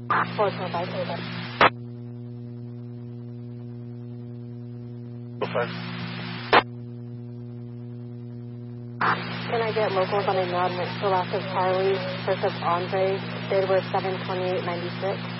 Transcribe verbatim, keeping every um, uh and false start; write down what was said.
four twelve five. Can I get locals on a nod next to last of Charlie, first of Andre, date was seven twenty-eight ninety-six?